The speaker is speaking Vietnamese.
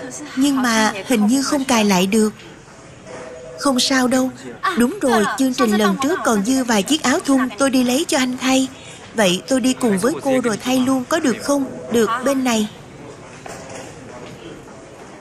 Nhưng mà hình như không cài lại được. Không sao đâu. Đúng rồi, chương trình lần trước còn dư vài chiếc áo thun, tôi đi lấy cho anh thay. Vậy tôi đi cùng với cô rồi thay luôn có được không? Được, bên này.